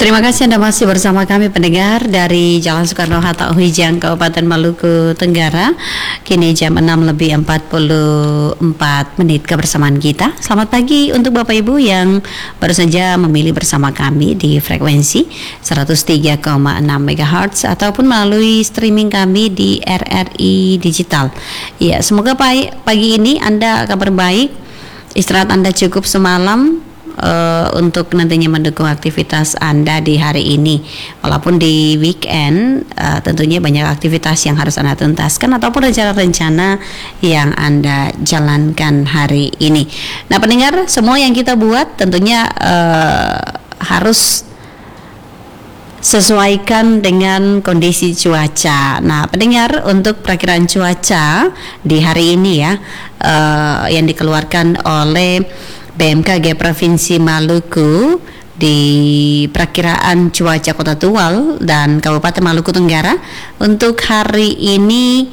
Terima kasih Anda masih bersama kami pendengar dari Jalan Soekarno-Hatta Ujang, Kabupaten Maluku Tenggara. Kini jam 6:44 kebersamaan kita. Selamat pagi untuk Bapak Ibu yang baru saja memilih bersama kami di frekuensi 103,6 MHz ataupun melalui streaming kami di RRI Digital. Ya, semoga pagi ini Anda kabar baik, istirahat Anda cukup semalam, untuk nantinya mendukung aktivitas Anda di hari ini. Walaupun di weekend tentunya banyak aktivitas yang harus Anda tuntaskan ataupun rencana-rencana yang Anda jalankan hari ini. Nah, pendengar, semua yang kita buat tentunya harus sesuaikan dengan kondisi cuaca. Nah, pendengar, untuk perakiraan cuaca di hari ini ya, yang dikeluarkan oleh BMKG Provinsi Maluku di perakiraan cuaca Kota Tual dan Kabupaten Maluku Tenggara untuk hari ini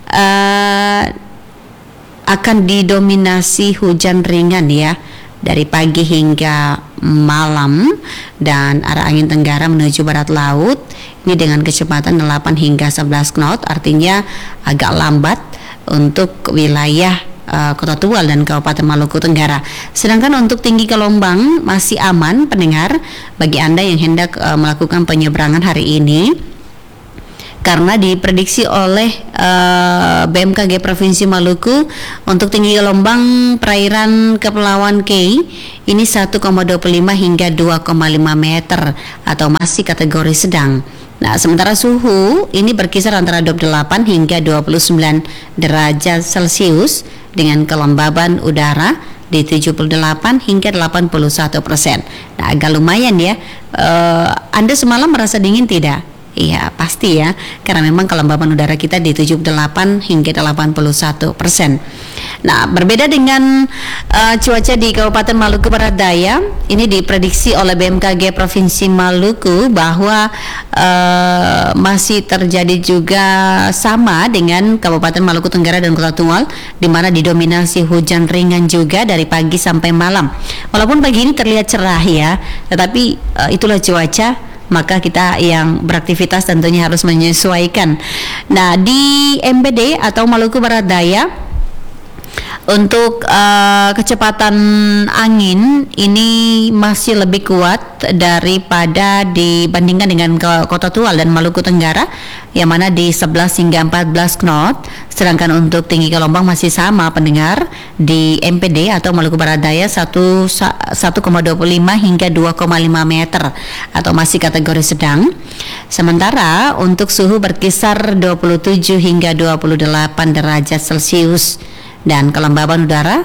akan didominasi hujan ringan ya dari pagi hingga malam, dan arah angin tenggara menuju barat laut ini dengan kecepatan 8 hingga 11 knot, artinya agak lambat untuk wilayah Kota Tual dan Kabupaten Maluku Tenggara. Sedangkan untuk tinggi gelombang masih aman, pendengar, bagi Anda yang hendak melakukan penyeberangan hari ini, karena diprediksi oleh BMKG Provinsi Maluku untuk tinggi gelombang perairan Kepulauan Kei ini 1,25 hingga 2,5 meter atau masih kategori sedang. Nah, sementara suhu ini berkisar antara 28 hingga 29 derajat Celcius dengan kelembaban udara di 78 hingga 81%. Nah, agak lumayan ya. Anda semalam merasa dingin tidak? Iya, pasti ya, karena memang kelembaban udara kita di 78 hingga 81%. Nah, berbeda dengan cuaca di Kabupaten Maluku Barat Daya, ini diprediksi oleh BMKG Provinsi Maluku bahwa masih terjadi juga sama dengan Kabupaten Maluku Tenggara dan Kota Tual, di mana didominasi hujan ringan juga dari pagi sampai malam. Walaupun pagi ini terlihat cerah ya, tetapi itulah cuaca, maka kita yang beraktivitas tentunya harus menyesuaikan. Nah, di MBD atau Maluku Barat Daya, untuk kecepatan angin ini masih lebih kuat daripada dibandingkan dengan Kota Tual dan Maluku Tenggara, yang mana di 11 hingga 14 knot. Sedangkan untuk tinggi gelombang masih sama, pendengar, di MPD atau Maluku Barat Daya 1,25 hingga 2,5 meter atau masih kategori sedang. Sementara untuk suhu berkisar 27 hingga 28 derajat Celcius dan kelembaban udara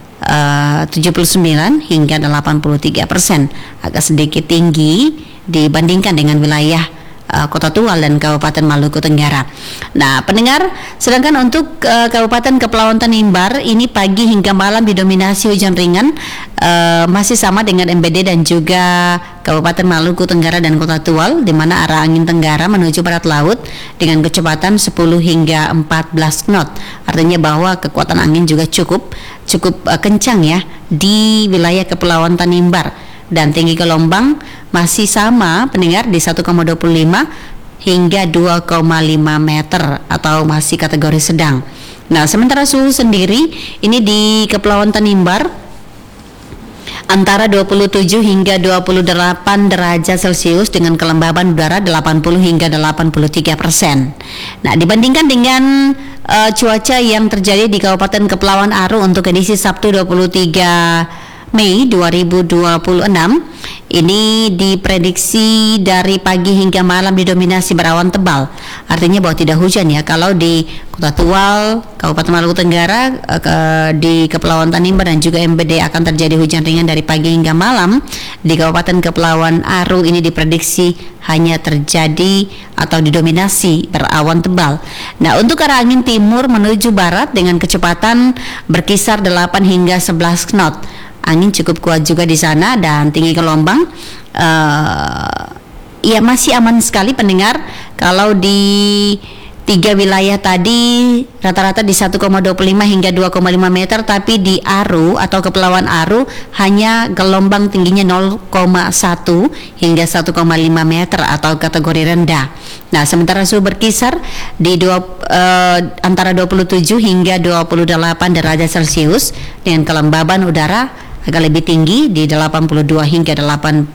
79 hingga 83%, agak sedikit tinggi dibandingkan dengan wilayah Kota Tual dan Kabupaten Maluku Tenggara. Nah, pendengar, sedangkan untuk Kabupaten Kepulauan Tanimbar ini pagi hingga malam didominasi hujan ringan, masih sama dengan MBD dan juga Kabupaten Maluku Tenggara dan Kota Tual, di mana arah angin tenggara menuju barat laut dengan kecepatan 10 hingga 14 knot. Artinya bahwa kekuatan angin juga cukup kencang ya di wilayah Kepulauan Tanimbar, dan tinggi gelombang masih sama, pendengar, di 1,25 hingga 2,5 meter atau masih kategori sedang. Nah, sementara suhu sendiri ini di Kepulauan Tanimbar antara 27 hingga 28 derajat Celcius dengan kelembaban udara 80 hingga 83%. Nah, dibandingkan dengan cuaca yang terjadi di Kabupaten Kepulauan Aru untuk edisi Sabtu 23 Mei 2026, ini diprediksi dari pagi hingga malam didominasi berawan tebal, artinya bahwa tidak hujan ya. Kalau di Kota Tual, Kabupaten Maluku Tenggara, di Kepulauan Tanimbar dan juga MBD akan terjadi hujan ringan dari pagi hingga malam. Di Kabupaten Kepulauan Aru ini diprediksi hanya terjadi atau didominasi berawan tebal. Nah, untuk arah angin timur menuju barat dengan kecepatan berkisar 8 hingga 11 knot. Angin cukup kuat juga di sana, dan tinggi gelombang ya masih aman sekali, pendengar. Kalau di Tiga wilayah tadi rata-rata di 1,25 hingga 2,5 meter, tapi di Aru atau Kepulauan Aru hanya gelombang tingginya 0,1 hingga 1,5 meter atau kategori rendah. Nah, sementara suhu berkisar di antara 27 hingga 28 derajat Celcius dengan kelembaban udara agak lebih tinggi di 82 hingga 84%.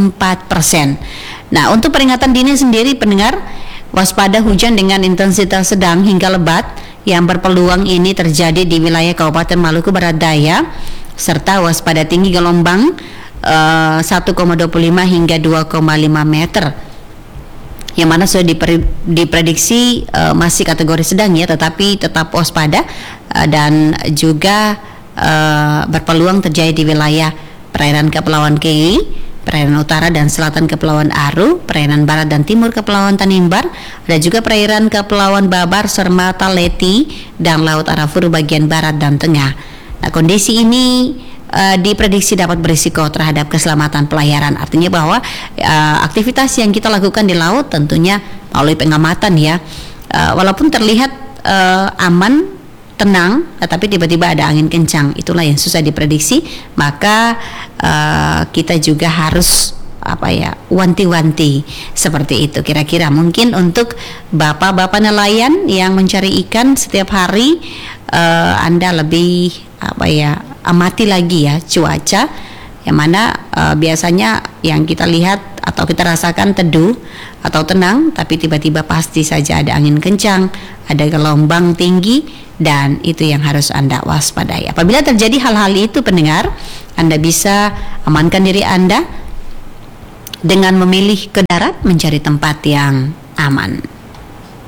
Nah, untuk peringatan dini sendiri pendengar, waspada hujan dengan intensitas sedang hingga lebat yang berpeluang ini terjadi di wilayah Kabupaten Maluku Barat Daya, serta waspada tinggi gelombang 1,25 hingga 2,5 meter, yang mana sudah diprediksi masih kategori sedang ya, tetapi tetap waspada dan juga berpeluang terjadi di wilayah perairan Kepulauan Kei, perairan utara dan selatan Kepulauan Aru, perairan barat dan timur Kepulauan Tanimbar, ada juga perairan Kepulauan Babar, Sermata, Leti, dan Laut Arafuru bagian barat dan tengah. Nah, kondisi ini diprediksi dapat berisiko terhadap keselamatan pelayaran. Artinya bahwa aktivitas yang kita lakukan di laut tentunya melalui pengamatan ya, walaupun terlihat aman, tenang, tetapi tiba-tiba ada angin kencang, itulah yang susah diprediksi. Maka kita juga harus wanti-wanti seperti itu. Kira-kira mungkin untuk bapak-bapak nelayan yang mencari ikan setiap hari, Anda lebih amati lagi ya cuaca, yang mana biasanya yang kita lihat atau kita rasakan teduh atau tenang, tapi tiba-tiba pasti saja ada angin kencang, ada gelombang tinggi, dan itu yang harus Anda waspadai. Apabila terjadi hal-hal itu pendengar, Anda bisa amankan diri Anda dengan memilih ke darat, mencari tempat yang aman.